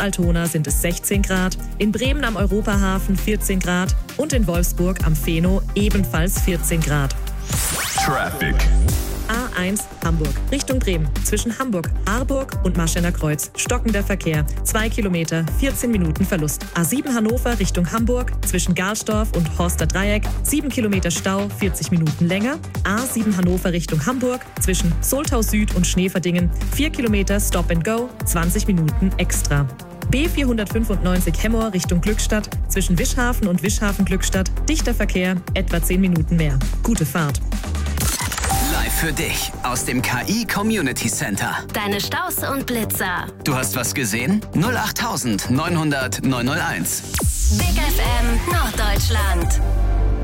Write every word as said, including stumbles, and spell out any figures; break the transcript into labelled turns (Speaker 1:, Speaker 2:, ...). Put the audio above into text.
Speaker 1: Altona sind es sechzehn Grad, in Bremen am Europahafen vierzehn Grad und in Wolfsburg am Feno ebenfalls vierzehn Grad.
Speaker 2: Traffic.
Speaker 1: A eins Hamburg Richtung Bremen. Zwischen Hamburg, Harburg und Maschener Kreuz. Stockender Verkehr. zwei Kilometer, vierzehn Minuten Verlust. A sieben Hannover Richtung Hamburg. Zwischen Garsdorf und Horster Dreieck. sieben Kilometer Stau, vierzig Minuten länger. A sieben Hannover Richtung Hamburg. Zwischen Soltau Süd und Schneeverdingen. vier Kilometer Stop and Go, zwanzig Minuten extra. B vierhundertfünfundneunzig Hemmoor Richtung Glückstadt. Zwischen Wischhafen und Wischhafen-Glückstadt. Dichter Verkehr, etwa zehn Minuten mehr. Gute Fahrt.
Speaker 3: Live für dich aus dem K I Community Center.
Speaker 4: Deine Staus und Blitzer.
Speaker 3: Du hast was gesehen? null acht neunhundert neunhundert neunhunderteins.
Speaker 4: Big F M Norddeutschland.